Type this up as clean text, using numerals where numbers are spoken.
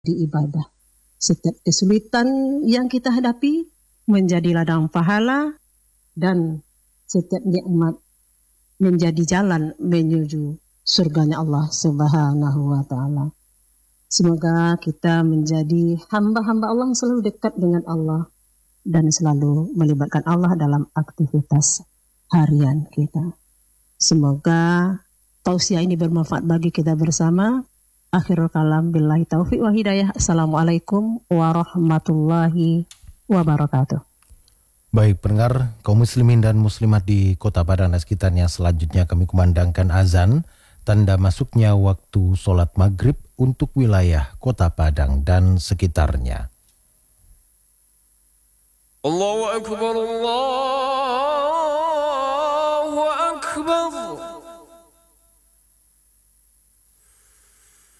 di ibadah. Setiap kesulitan yang kita hadapi menjadi ladang pahala dan setiap nikmat menjadi jalan menuju surganya Allah Subhanahu wa taala. Semoga kita menjadi hamba-hamba Allah yang selalu dekat dengan Allah dan selalu melibatkan Allah dalam aktivitas harian kita. Semoga tausiah ini bermanfaat bagi kita bersama. Akhirul kalam billahi taufiq wa hidayah. Assalamualaikum warahmatullahi wabarakatuh. Baik pendengar, kaum muslimin dan muslimat di Kota Padang dan sekitarnya, selanjutnya kami kumandangkan azan, tanda masuknya waktu sholat maghrib untuk wilayah Kota Padang dan sekitarnya. Allahu Akbar, Allahu Akbar.